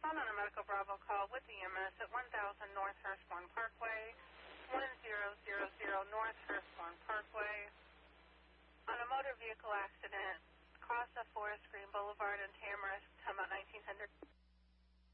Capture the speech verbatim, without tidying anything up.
respond on a Medical Bravo call with E M S at one thousand North Hurstbourne Parkway, one thousand North Hurstbourne Parkway, on a motor vehicle accident across of Forest Green Boulevard in Tamarisk, about nineteen hundred.